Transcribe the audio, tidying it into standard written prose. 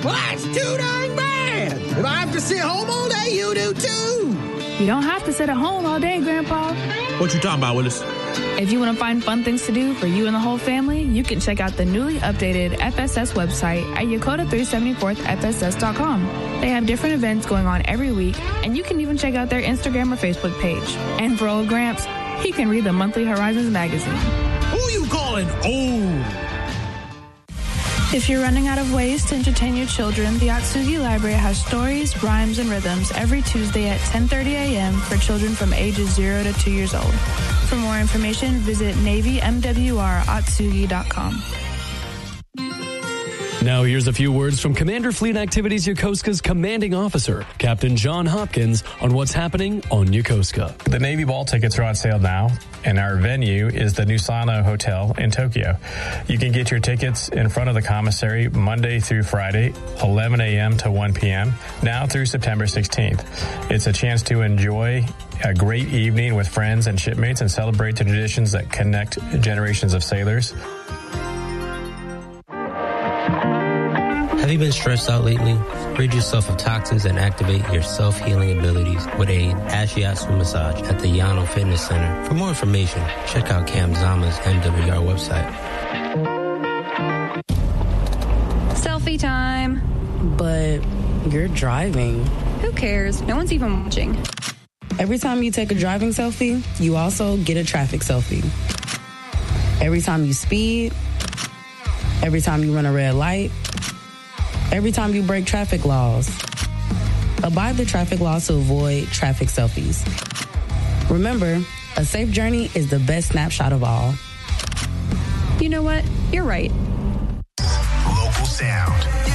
Well, that's too darn bad. If I have to sit home all day, you do too. You don't have to sit at home all day, Grandpa. What you talking about, Willis? If you want to find fun things to do for you and the whole family, you can check out the newly updated FSS website at Yokota374thFSS.com. They have different events going on every week, and you can even check out their Instagram or Facebook page. And for old Gramps, he can read the monthly Horizons magazine. Who you calling old? If you're running out of ways to entertain your children, the Atsugi Library has stories, rhymes, and rhythms every Tuesday at 10:30 a.m. for children from ages 0 to 2 years old. For more information, visit NavyMWRAtsugi.com. Now here's a few words from Commander Fleet Activities Yokosuka's commanding officer, Captain John Hopkins, on what's happening on Yokosuka. The Navy ball tickets are on sale now, and our venue is the Nusano Hotel in Tokyo. You can get your tickets in front of the commissary Monday through Friday, 11 a.m. to 1 p.m., now through September 16th. It's a chance to enjoy a great evening with friends and shipmates and celebrate the traditions that connect generations of sailors. Have you been stressed out lately? Rid yourself of toxins and activate your self-healing abilities with a Ashiatsu massage at the Yano Fitness Center. For more information, check out Cam Zama's MWR website. Selfie time. But you're driving. Who cares? No one's even watching. Every time you take a driving selfie, you also get a traffic selfie. Every time you speed, every time you run a red light, every time you break traffic laws. Abide the traffic laws to avoid traffic selfies. Remember, a safe journey is the best snapshot of all. You know what? You're right. Local sound.